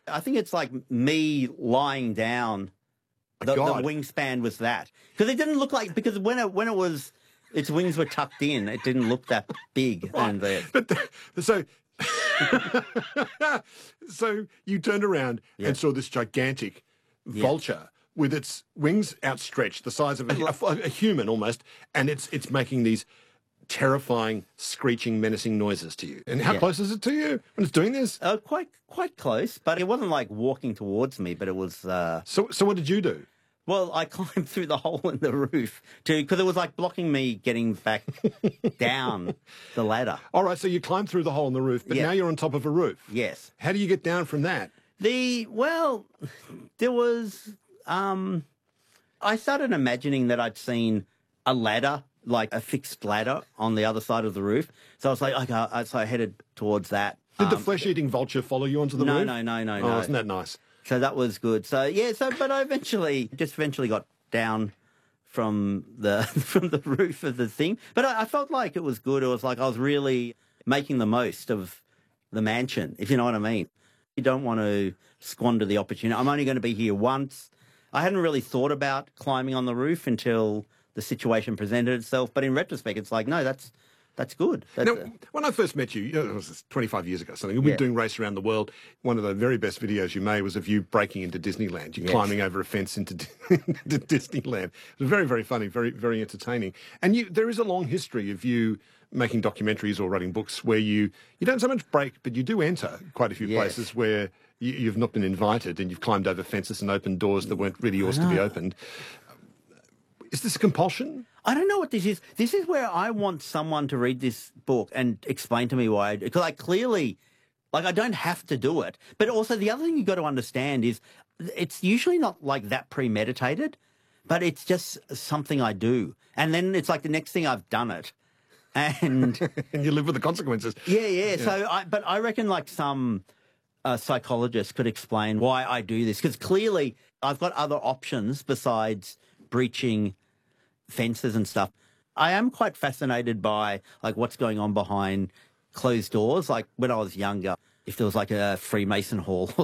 I think it's like me lying down. The wingspan was that. Because it didn't look like, because when it was, its wings were tucked in, it didn't look that big. Right. And there. But so you turned around and saw this gigantic vulture with its wings outstretched, the size of a human almost, and it's making these terrifying, screeching, menacing noises to you. And how close is it to you when it's doing this? Quite close, but it wasn't like walking towards me, but it was... So what did you do? Well, I climbed through the hole in the roof because it was like blocking me getting back down the ladder. All right, so you climbed through the hole in the roof, but now you're on top of a roof. Yes. How do you get down from that? Well, there was... I started imagining that I'd seen a ladder, like a fixed ladder on the other side of the roof. So I was like, okay, so I headed towards that. Did the flesh-eating vulture follow you onto the roof? No. Oh, isn't that nice? So that was good. So but I eventually got down from the roof of the thing. But I felt like it was good. It was like I was really making the most of the mansion, if you know what I mean. You don't want to squander the opportunity. I'm only going to be here once. I hadn't really thought about climbing on the roof until the situation presented itself. But in retrospect, it's like, no, that's good. Now, when I first met you, it was 25 years ago, something. We've been doing Race Around the World. One of the very best videos you made was of you breaking into Disneyland. You're climbing over a fence into Disneyland. It was very, very funny, very, very entertaining. And there is a long history of you making documentaries or writing books where you don't so much break, but you do enter quite a few places where you've not been invited and you've climbed over fences and opened doors that weren't really yours to be opened. Is this a compulsion? I don't know what this is. This is where I want someone to read this book and explain to me why. Because I clearly, I don't have to do it. But also the other thing you've got to understand is it's usually not like that premeditated, but it's just something I do. And then it's like the next thing I've done it. And and you live with the consequences. Yeah. So, but I reckon like some psychologist could explain why I do this. Because clearly I've got other options besides breaching fences and stuff. I am quite fascinated by like what's going on behind closed doors. Like when I was younger, if there was like a Freemason hall